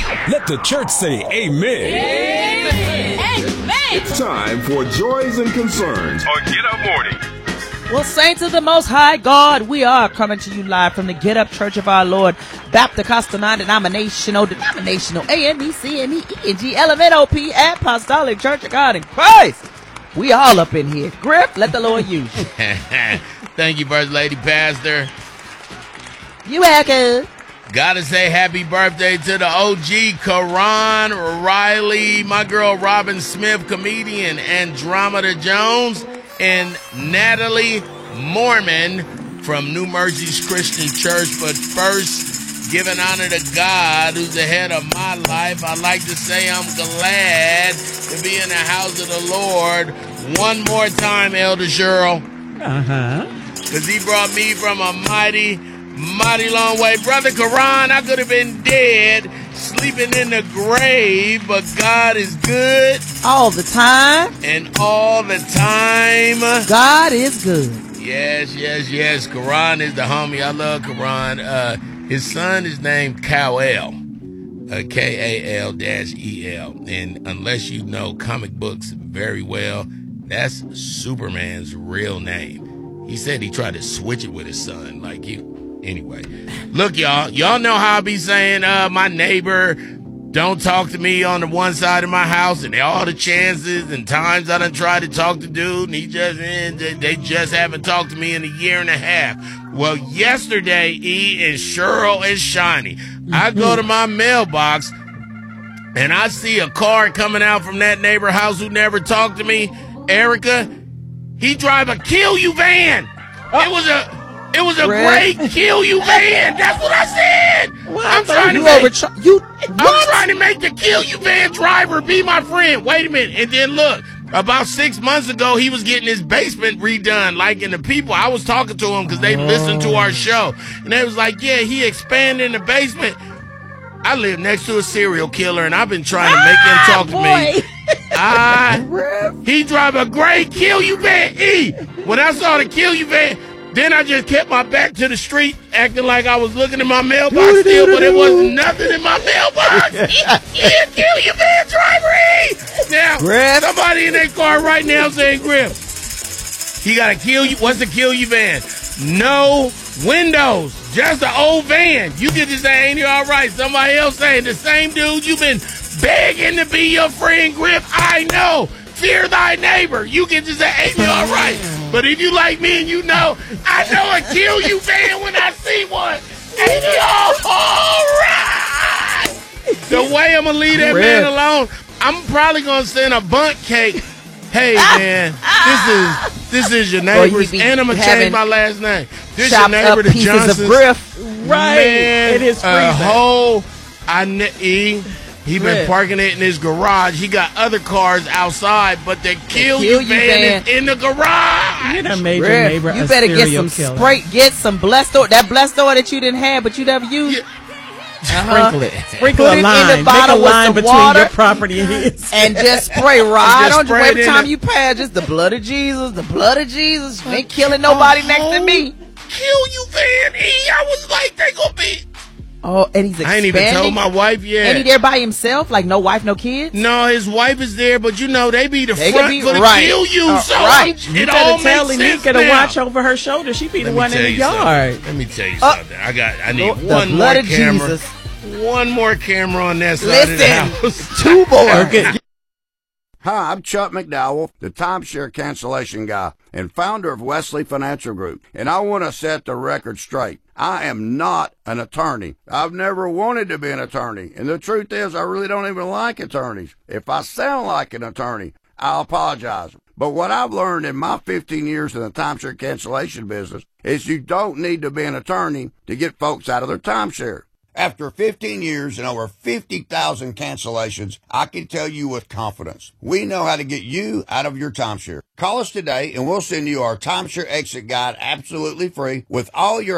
Let the church say amen. Amen. It's time for Joys and Concerns on Get Up Morning. Well, saints of the Most High God, we are coming to you live from the Get Up Church of Our Lord, Baptist Costa Non-Denominational, AMECMEENG, LMNOP, Apostolic Church of God in Christ. We all up in here. Griff, let the Lord use you. Thank you, First Lady Pastor. You welcome. Gotta say happy birthday to the OG, Karan Riley, my girl Robin Smith, comedian, Andromeda Jones, and Natalie Mormon from New Mercies Christian Church. But first, giving honor to God, who's the head of my life, I'd like to say I'm glad to be in the house of the Lord one more time, Elder Cheryl. Because he brought me from a mighty long way. Brother Karan, I could have been dead, sleeping in the grave, but God is good. All the time. And all the time. God is good. Yes. Karan is the homie. I love Karan. His son is named Kal-El. Kal-El. And unless you know comic books very well, that's Superman's real name. He said he tried to switch it with his son, like you. Anyway, look, y'all know how I be saying, my neighbor don't talk to me on the one side of my house, and all the chances and times I done tried to talk to dude, and they just haven't talked to me in a year and a half. Well, yesterday, E and Cheryl and Shiny, I go to my mailbox, and I see a car coming out from that neighbor house who never talked to me. Erica, he drive a Kill You van. It was a great Kill You van. That's what I said. I'm trying to make the Kill You van driver be my friend. Wait a minute. And then look, about 6 months ago, he was getting his basement redone. Like, and the people, I was talking to him because they listened to our show. And they was like, yeah, he expanded in the basement. I live next to a serial killer, and I've been trying to make him talk to me. He drive a great Kill You van. E, when I saw the Kill You van, then I just kept my back to the street, acting like I was looking in my mailbox still, but it wasn't nothing in my mailbox. Yeah, Kill You van driver. Now, somebody in that car right now saying, Griff, he got to kill you. What's the Kill You van? No windows, just an old van. You get to say, ain't it all right? Somebody else saying, the same dude you've been begging to be your friend, Griff. I know. Fear thy neighbor. You get to say, ain't it all right? But if you like me and you know, I know a Kill You van when I see one. Ain't it all right? The way I'm going to leave that man alone, I'm probably going to send a bunt cake. Hey, man, this is your neighbor's, and I'm going to change my last name. This your neighbor, the Johnsons. Right. Man, it is He been parking it in his garage. He got other cars outside, but the Kill You van is in the garage. You're a major neighbor. You better get some spray. Get some Blessed Oil. That Blessed Oil that you didn't have, but you never used. Yeah. Sprinkle it. Sprinkle Put a it line. in the bottle Make a line with some between water your property and his. And just spray right on you. Every time you pass, just the blood of Jesus, the blood of Jesus. You ain't killing nobody next to me. Kill You van. I was like, they gonna be. Oh, and he's expanding. I ain't even told my wife yet. And he there by himself? Like no wife, no kids? No, his wife is there, but you know, they be the front for the Kill You. So it all makes sense. You gotta watch over her shoulder. She be the one in the yard. Let me tell you something. I need one more camera. Jesus. One more camera on that side of the house. Two more. Hi, I'm Chuck McDowell, the timeshare cancellation guy and founder of Wesley Financial Group, and I want to set the record straight. I am not an attorney. I've never wanted to be an attorney, and the truth is I really don't even like attorneys. If I sound like an attorney, I'll apologize. But what I've learned in my 15 years in the timeshare cancellation business is you don't need to be an attorney to get folks out of their timeshare. After 15 years and over 50,000 cancellations, I can tell you with confidence, we know how to get you out of your timeshare. Call us today and we'll send you our timeshare exit guide absolutely free with all your